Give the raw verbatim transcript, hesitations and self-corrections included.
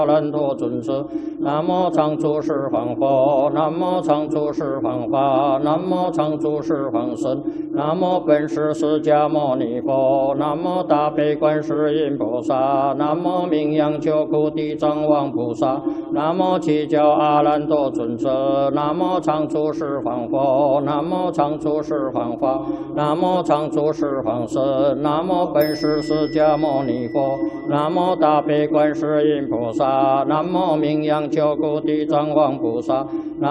阿难多尊者，南无常住十方佛，南无常住十方法，南无常住十方僧，南无本师释迦牟尼佛，南无大悲观世音菩萨，南无名扬救苦地藏王菩萨，南无七教阿难多尊者，南无常住十方佛，南无常住十方法，南无常住十方僧，南无本师释迦牟尼佛，南无大悲观世音菩萨。 南无名扬救苦地藏王菩萨，南